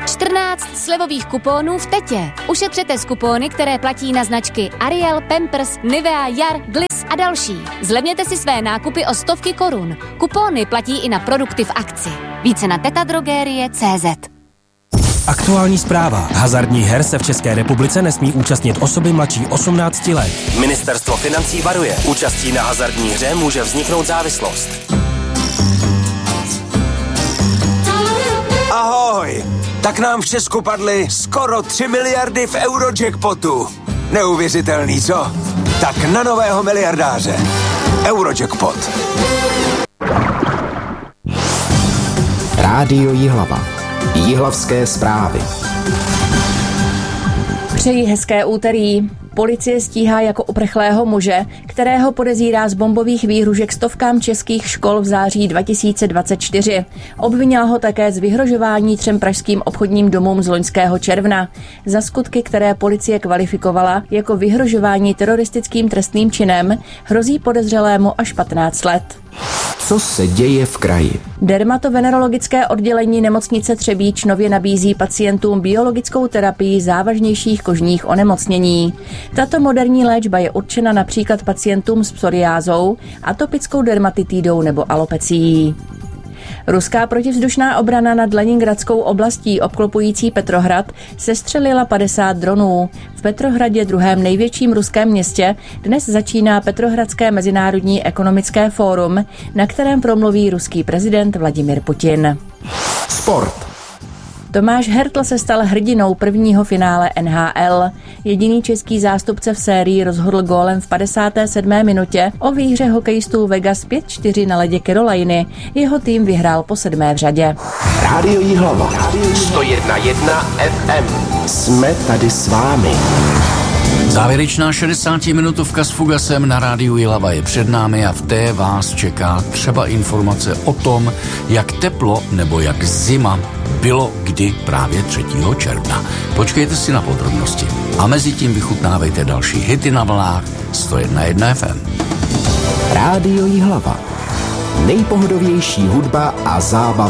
14 slevových kuponů v Tetě. Ušetřete z kupóny, které platí na značky Ariel, Pampers, Nivea, Jar, Gliss a další. Zlevněte si své nákupy o stovky korun. Kupóny platí i na produkty v akci. Více na tetadrogerie.cz. Aktuální zpráva. Hazardních her se v České republice nesmí účastnit osoby mladší 18 let. Ministerstvo financí varuje. Účastí na hazardní hře může vzniknout závislost. Ahoj! Tak nám v Česku padly skoro 3 miliardy v Eurojackpotu. Neuvěřitelný, co? Tak na nového miliardáře. Eurojackpot. Rádio Jihlava. Jihlavské zprávy. Přeji hezké úterý. Policie stíhá jako uprchlého muže, kterého podezírá z bombových výhružek stovkám českých škol v září 2024. Obvinila ho také z vyhrožování 3 pražským obchodním domům z loňského června. Za skutky, které policie kvalifikovala jako vyhrožování teroristickým trestným činem, hrozí podezřelému až 15 let. Co se děje v kraji? Dermatovenerologické oddělení nemocnice Třebíč nově nabízí pacientům biologickou terapii závažnějších kožních onemocnění. Tato moderní léčba je určena například pacientům s psoriázou, atopickou dermatitidou nebo alopecií. Ruská protivzdušná obrana nad Leningradskou oblastí obklopující Petrohrad sestřelila 50 dronů. V Petrohradě, druhém největším ruském městě, dnes začíná Petrohradské mezinárodní ekonomické fórum, na kterém promluví ruský prezident Vladimir Putin. Sport. Tomáš Hertl se stal hrdinou prvního finále NHL. Jediný český zástupce v sérii rozhodl gólem v 57. minutě o výhře hokejistů Vegas 5-4 na ledě Caroliny. Jeho tým vyhrál po 7. v řadě. Rádio Jihlava. 101,1 FM. Jsme tady s vámi. Závěrečná 60-minutovka s Fugasem na rádiu Jihlava je před námi a v té vás čeká třeba informace o tom, jak teplo nebo jak zima bylo kdy právě 3. června. Počkejte si na podrobnosti a mezi tím vychutnávejte další hity na vlnách 101,1 FM. Rádio Jihlava. Nejpohodovější hudba a zábava